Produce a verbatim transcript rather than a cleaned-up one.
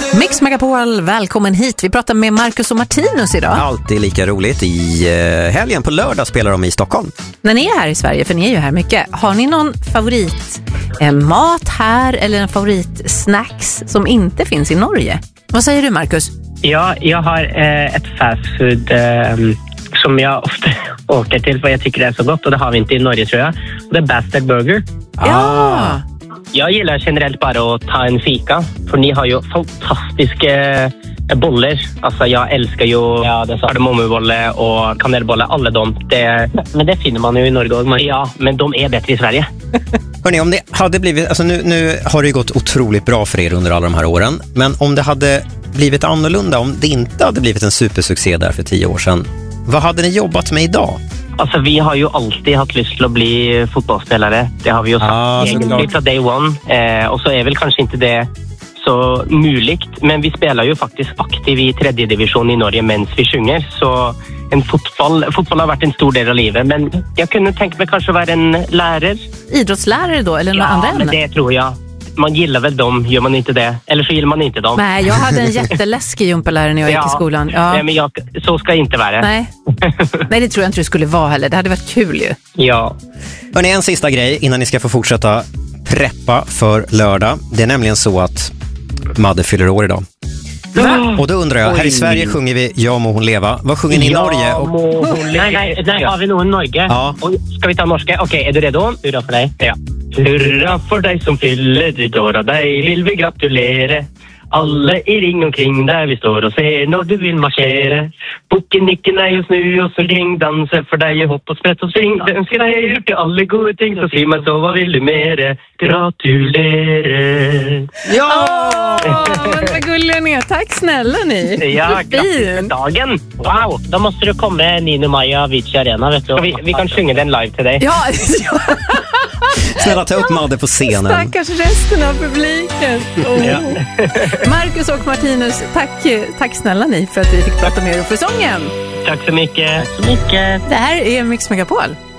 Mix Megapol, välkommen hit. Vi pratar med Marcus och Martinus idag. Alltid lika roligt. I uh, helgen på lördag spelar de i Stockholm. När ni är här i Sverige, för ni är ju här mycket, har ni någon favorit eh, mat här eller en favorit snacks som inte finns i Norge? Vad säger du, Marcus? Ja, jag har eh, ett fastfood eh, som jag ofta åker till för jag tycker det är så gott, och det har vi inte i Norge, tror jag. Det är Bastard Burger. Ja! Jag gillar generellt bara att ta en fika, för ni har ju fantastiska eh, boller. Alltså jag älskar ju ja, kardemommebollar och kanelbollar, alla de. Det, men det finner man ju i Norge också. Ja, men de är bättre i Sverige. Hörrni, om det hade blivit, alltså nu, nu har det ju gått otroligt bra för er under alla de här åren, men om det hade blivit annorlunda, om det inte hade blivit en supersuccé där för tio år sedan, vad hade ni jobbat med idag? Alltså vi har ju alltid haft lust till att bli fotbollsspelare. Det har vi ju sagt ah, egentligen från day one. Eh, och så är väl kanske inte det så möjligt. Men vi spelar ju faktiskt aktiv i tredje division i Norge medan vi sjunger. Så en fotboll, fotboll har varit en stor del av livet. Men jag kunde tänka mig kanske vara en lärare. Idrottslärare då, eller några ja, andra ämnen? Ja, men det tror jag. Man gillar väl dem, gör man inte det? Eller så gillar man inte dem. Nej, jag hade en jätteläskig gympalärare när jag ja, gick i skolan. Ja. Nej, men jag, så ska inte vara. Nej. Nej, det tror jag inte det skulle vara heller. Det hade varit kul ju. Ja. Hörrni, en sista grej innan ni ska få fortsätta preppa för lördag. Det är nämligen så att Madde fyller år idag. Va? Och då undrar jag, här i Sverige sjunger vi Ja må hon leva. Vad sjunger ni i Norge? Och... Nej, nej, nej, har vi nog i Norge. Ja. Och ska vi ta norska? Okej, okay, är du redo? Hurra för dig. Ja. Hurra för dig som fyller ditt år, och dig vill vi gratulera. Alla i ring omkring där vi står och ser när du vill marschera. Boken, nicken är just nu och så kring danser för dig, hopp och sprätt och sving. Den ska dig gjort till alla goda ting, så säg mig så vad vill du mer? Gratulera. Ja! Men vad gulliga ni är. Tack snälla ni. Ja, grattis dagen. Wow, då måste du komma nionde maj av Avicii Arena, vet du. Vi, vi kan sjunga den live till dig. Ja, snälla ta upp Madde på scenen. Stackars resten av publiken. Oh. Ja. Marcus och Martinus, tack, tack snälla ni för att vi fick prata med er för sången. Tack så mycket. Tack så mycket. Det här är Mix Megapol.